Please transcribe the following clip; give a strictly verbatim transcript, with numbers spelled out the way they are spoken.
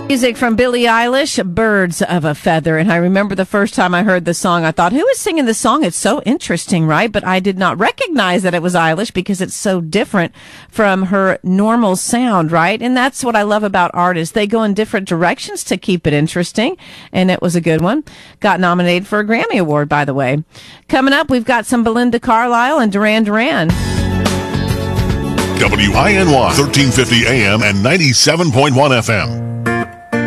Music from Billie Eilish, Birds of a Feather. And I remember the first time I heard the song, I thought, who is singing the song? It's so interesting, right? But I did not recognize that it was Eilish because it's so different from her normal sound, right? And that's what I love about artists. They go in different directions to keep it interesting. And it was a good one. Got nominated for a Grammy Award, by the way. Coming up, we've got some Belinda Carlisle and Duran Duran. W I N Y, thirteen fifty A M and ninety-seven point one F M.